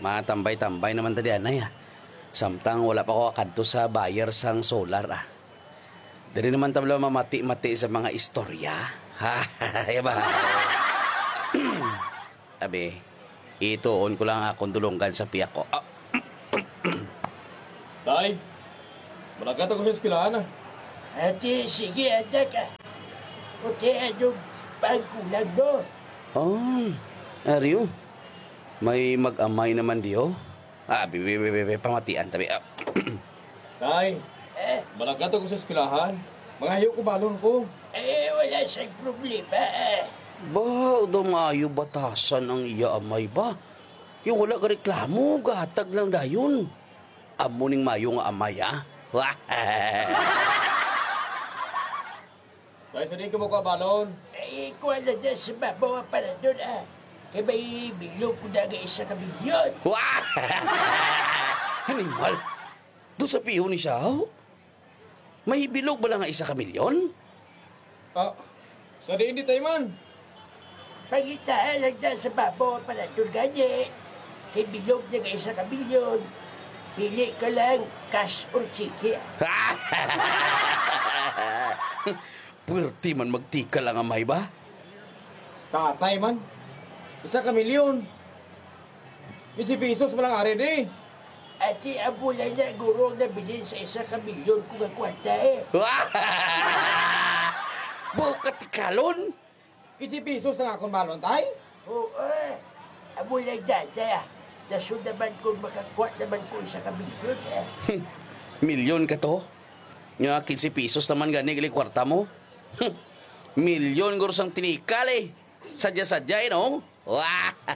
Matambay-tambay naman tadi anay Samtang wala pa ko akadto sa buyer sang solar Diri naman tabla mamati-mati sa mga istorya. Ha, ba? Abi, ituon ko lang akong dulonggan sa piyak ko. Tay, malagkat ako sa eskwelahan Ate, sige, anak ka. Uti, anong pagkulang mo? Ariyo. May mag-amay naman diyo. Pamatian tabi. Tay, malagkat ako sa eskwelahan. Mangayo ko balon ko. Wala siyang problema. Ba, daw maayo batasan ang iya amay ba? Yung wala ka reklamo, gatag lang dayon. Amo ning mayo nga amay, Tay, sa di ko mo ka balon. Kuha lang na sa babawa para doon, Kaya may bilog ko na nga isa kabilyon. Animal, doon sa piho ni Siyaw? May bilog ba lang nga isa kamilyon? Sa di hindi tay man. Pangitaan lang na sa babawa para doon gani. Kaya bilog na nga isa kabilyon. Pili ka lang, cash or chiki. Pwerte man magtika lang amay ba? Tatay man. 1,000,000. 15 pesos malang ari di. At si Abula na guro na bilhin sa 1,000,000 kung ang kwanta Bukat kalon? 15 pesos na akong balon tay. Oo, Abula dada. Nasun naman kung makakwat naman ko 1,000,000 Milyon ka to? Nga 15 pesos naman gani gali kwarta mo? Milyon guro sang tinikal Sadya-sadya no?